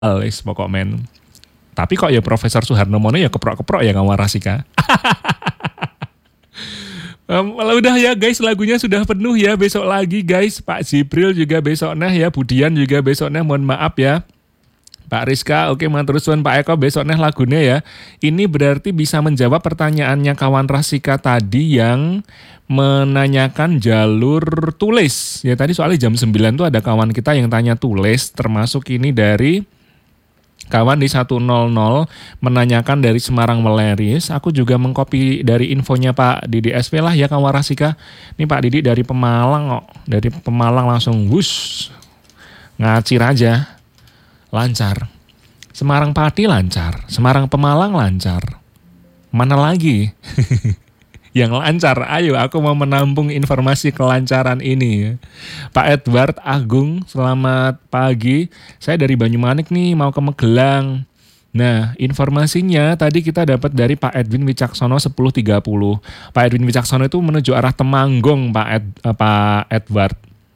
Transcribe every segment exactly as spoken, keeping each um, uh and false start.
Alis pokok men. Tapi kok ya Profesor Soeharno Mono ya keprok-keprok ya kawan Rasika. Um, udah ya guys, lagunya sudah penuh ya. Besok lagi guys, Pak Jibril juga besok nah ya, Budian juga besok nah, mohon maaf ya. Pak Rizka, oke manterusun Pak Eko besok nah lagunya ya. Ini berarti bisa menjawab pertanyaannya kawan Rasika tadi yang menanyakan jalur tulis. Ya tadi soalnya jam sembilan tuh ada kawan kita yang tanya tulis, termasuk ini dari kawan di seratus menanyakan dari Semarang Meleris. Aku juga mengcopy dari infonya Pak Didi S P lah ya kawan Rasika. Ini Pak Didi dari Pemalang kok. Dari Pemalang langsung wush. Ngacir aja. Lancar. Semarang Pati lancar. Semarang Pemalang lancar. Mana lagi? Yang lancar, ayo aku mau menampung informasi kelancaran ini. Pak Edward Agung, selamat pagi. Saya dari Banyumanik nih, mau ke Magelang. Nah, informasinya tadi kita dapat dari Pak Edwin Wicaksono sepuluh tiga puluh. Pak Edwin Wicaksono itu menuju arah Temanggung, Pak, Ed, eh, Pak Edward.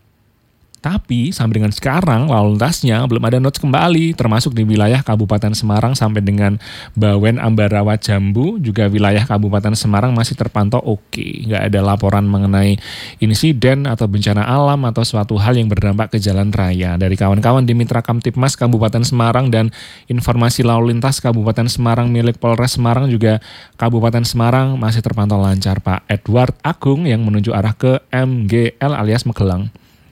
Tapi sampai dengan sekarang lalu lintasnya belum ada notes kembali, termasuk di wilayah Kabupaten Semarang sampai dengan Bawen, Ambarawa, Jambu, juga wilayah Kabupaten Semarang masih terpantau oke. Nggak ada laporan mengenai insiden atau bencana alam atau suatu hal yang berdampak ke jalan raya. Dari kawan-kawan di Mitra Kamtipmas Kabupaten Semarang dan informasi lalu lintas Kabupaten Semarang milik Polres Semarang juga Kabupaten Semarang masih terpantau lancar. Pak Edward Agung yang menuju arah ke M G L alias Magelang.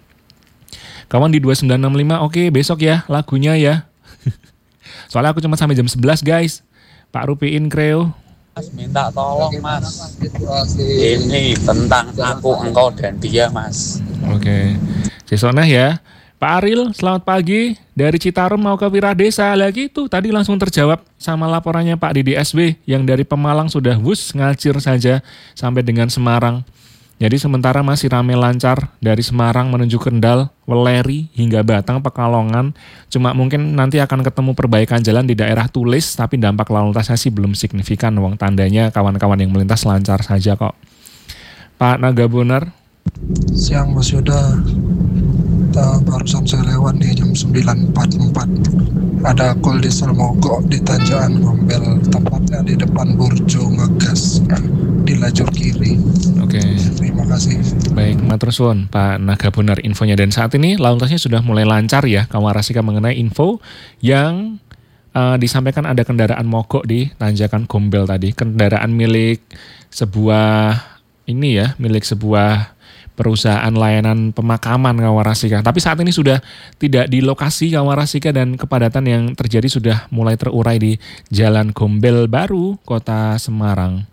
Kawan di dua sembilan enam lima, oke besok ya lagunya ya. Soalnya aku cuma sampai jam sebelas guys. Pak Rupiin Kreo. Mas minta tolong mas. Ini tentang aku, engkau, dan dia mas. Oke. Sesonah ya. Pak Aril, selamat pagi. Dari Citarum mau ke Wirah Desa. Lagi itu tadi langsung terjawab sama laporannya Pak Didi S W yang dari Pemalang sudah wus ngacir saja sampai dengan Semarang. Jadi sementara masih rame lancar dari Semarang menuju Kendal, Weleri hingga Batang, Pekalongan. Cuma mungkin nanti akan ketemu perbaikan jalan di daerah Tulis, tapi dampak lalu lintasnya sih belum signifikan. Wong tandanya kawan-kawan yang melintas lancar saja kok. Pak Naga Bonar. Siang Mas Yuda. Kita barusan saya lewat nih jam sembilan empat puluh empat. Ada kol diesel mogok di Tanjakan Gombel, tepatnya di depan Burjo ngegas di lajur kiri. Oke. Terima kasih. Baik, matur suwun Pak Naga Bonar infonya, dan saat ini lalu lintasnya sudah mulai lancar ya kawan Rasika mengenai info yang uh, disampaikan ada kendaraan mogok di Tanjakan Gombel tadi. Kendaraan milik sebuah ini ya, milik sebuah perusahaan layanan pemakaman kawan Rasika. Tapi saat ini sudah tidak di lokasi kawan Rasika dan kepadatan yang terjadi sudah mulai terurai di Jalan Gombel Baru, Kota Semarang.